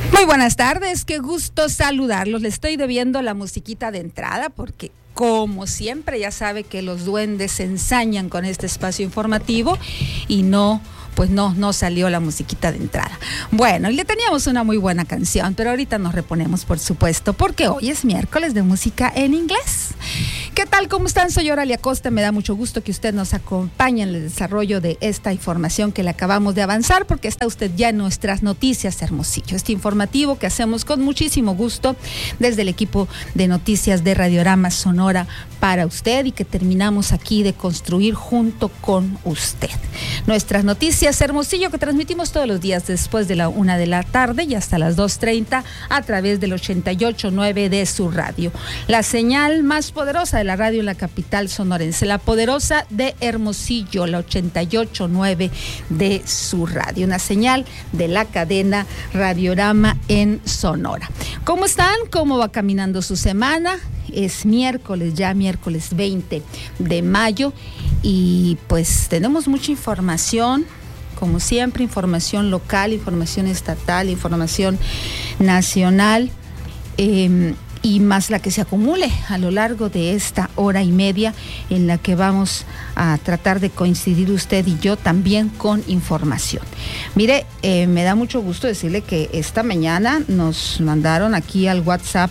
Muy buenas tardes, qué gusto saludarlos. Le estoy debiendo la musiquita de entrada porque, como siempre, ya sabe que los duendes se ensañan con este espacio informativo y no salió la musiquita de entrada. Bueno, y le teníamos una muy buena canción, pero ahorita nos reponemos, por supuesto, porque hoy es miércoles de música en inglés. ¿Qué tal? ¿Cómo están? Soy Oralia Costa. Me da mucho gusto que usted nos acompañe en el desarrollo de esta información que le acabamos de avanzar, porque está usted ya en nuestras noticias Hermosillo. Este informativo que hacemos con muchísimo gusto desde el equipo de noticias de Radiorama Sonora para usted y que terminamos aquí de construir junto con usted. Nuestras noticias Hermosillo que transmitimos todos los días después de la 1 de la tarde y hasta las 2:30 a través del 88.9 de su radio. La señal más poderosa de la radio en la capital sonorense, la poderosa de Hermosillo, la 88.9 de su radio. Una señal de la cadena Radiorama en Sonora. ¿Cómo están? ¿Cómo va caminando su semana? Es miércoles 20 de mayo y pues tenemos mucha información, como siempre, información local, información estatal, información nacional y más la que se acumule a lo largo de esta hora y media en la que vamos a tratar de coincidir usted y yo también con información. Mire, me da mucho gusto decirle que esta mañana nos mandaron aquí al WhatsApp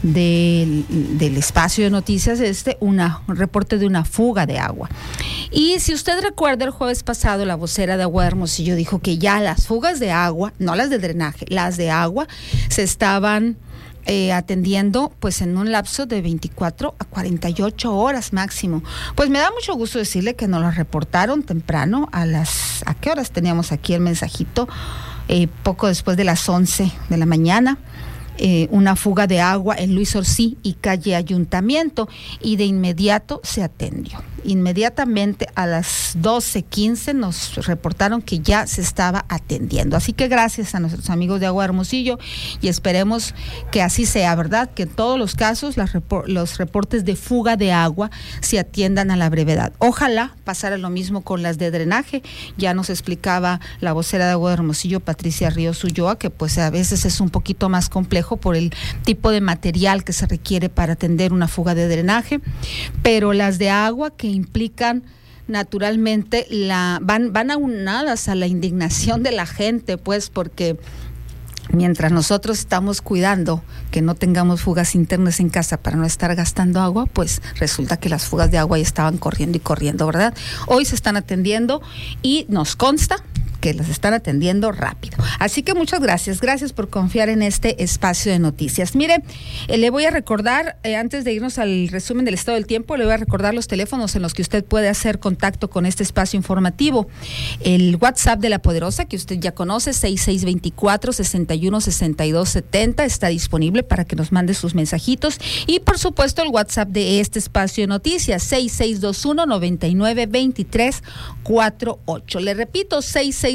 del espacio de noticias un reporte de una fuga de agua. Y si usted recuerda, el jueves pasado la vocera de Agua de Hermosillo dijo que ya las fugas de agua, no las de drenaje, las de agua, se estaban atendiendo pues en un lapso de 24 a 48 horas máximo. Pues me da mucho gusto decirle que nos lo reportaron temprano ¿a qué horas teníamos aquí el mensajito? Poco después de las 11 de la mañana. Una fuga de agua en Luis Orcí y calle Ayuntamiento, y de inmediato se atendió. Inmediatamente a las 12:15 nos reportaron que ya se estaba atendiendo. Así que gracias a nuestros amigos de Agua de Hermosillo y esperemos que así sea, ¿verdad? Que en todos los casos los reportes de fuga de agua se atiendan a la brevedad. Ojalá pasara lo mismo con las de drenaje. Ya nos explicaba la vocera de Agua de Hermosillo, Patricia Ríos Ulloa, que pues a veces es un poquito más complejo por el tipo de material que se requiere para atender una fuga de drenaje, pero las de agua que implican naturalmente van aunadas a la indignación de la gente, pues porque mientras nosotros estamos cuidando que no tengamos fugas internas en casa para no estar gastando agua, pues resulta que las fugas de agua ya estaban corriendo y corriendo, ¿verdad? Hoy se están atendiendo y nos consta que las están atendiendo rápido. Así que muchas gracias por confiar en este espacio de noticias. Mire, le voy a recordar, antes de irnos al resumen del estado del tiempo, le voy a recordar los teléfonos en los que usted puede hacer contacto con este espacio informativo. El WhatsApp de La Poderosa, que usted ya conoce, 6624-616270, está disponible para que nos mande sus mensajitos. Y por supuesto el WhatsApp de este espacio de noticias, 6621-992348. Le repito,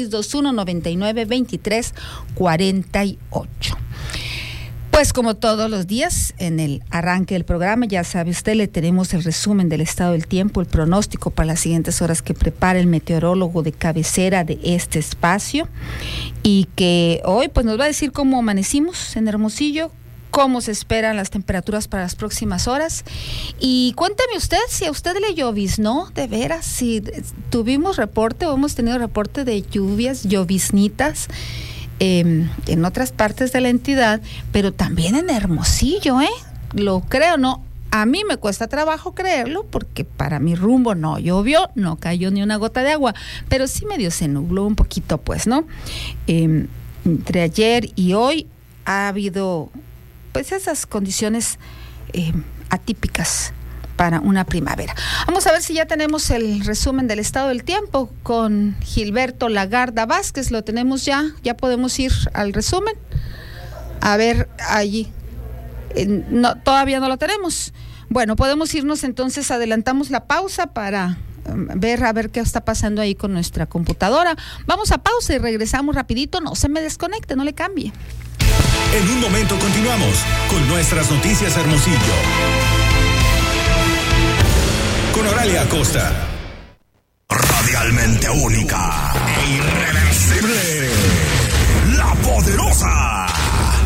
6621-992348. Pues como todos los días, en el arranque del programa, ya sabe usted, le tenemos el resumen del estado del tiempo, el pronóstico para las siguientes horas que prepara el meteorólogo de cabecera de este espacio, y que hoy pues nos va a decir cómo amanecimos en Hermosillo, cómo se esperan las temperaturas para las próximas horas. Y cuéntame usted si a usted le lloviznó, de veras, si tuvimos reporte o hemos tenido reporte de lloviznitas en otras partes de la entidad, pero también en Hermosillo, lo creo, no. A mí me cuesta trabajo creerlo porque para mi rumbo no llovió, no cayó ni una gota de agua, pero sí medio se nubló un poquito, pues, ¿no? Entre ayer y hoy ha habido pues esas condiciones atípicas para una primavera. Vamos a ver si ya tenemos el resumen del estado del tiempo con Gilberto Lagarda Vázquez. Lo tenemos ya podemos ir al resumen. A ver, allí. No, todavía no lo tenemos. Bueno, podemos irnos entonces, adelantamos la pausa para a ver qué está pasando ahí con nuestra computadora. Vamos a pausa y regresamos rapidito. No se me desconecte, no le cambie. En un momento continuamos con nuestras noticias Hermosillo. Con Oralia Acosta. Radialmente única e irreversible. La Poderosa.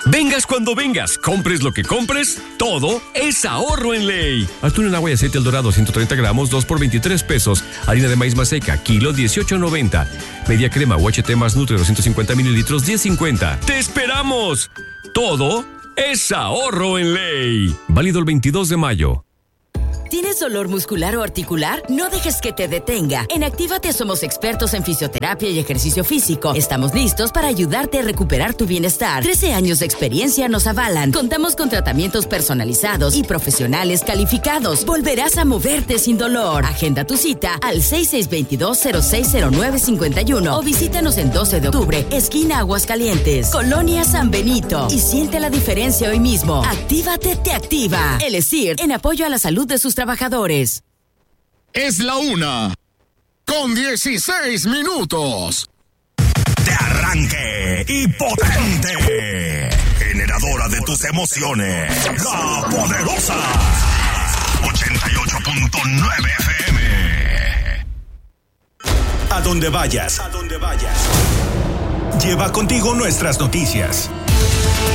Vengas cuando vengas, compres lo que compres, todo es ahorro en Ley. Atún en agua y aceite El Dorado, 130 gramos, 2 por 23 pesos. Harina de maíz maseca, kilo, 18.90. Media crema UHT más Nutre, 250 mililitros, 10.50. ¡Te esperamos! Todo es ahorro en Ley. Válido el 22 de mayo. ¿Tienes dolor muscular o articular? No dejes que te detenga. En Actívate somos expertos en fisioterapia y ejercicio físico. Estamos listos para ayudarte a recuperar tu bienestar. 13 años de experiencia nos avalan. Contamos con tratamientos personalizados y profesionales calificados. Volverás a moverte sin dolor. Agenda tu cita al 6622-060951 o visítanos en 12 de octubre, esquina Aguascalientes, Colonia San Benito. Y siente la diferencia hoy mismo. Actívate te activa. El ESIR, en apoyo a la salud de sus trabajadores. Es la 1:16. De arranque y potente. Generadora de tus emociones. La Poderosa. 88.9 FM. A donde vayas. Lleva contigo nuestras noticias.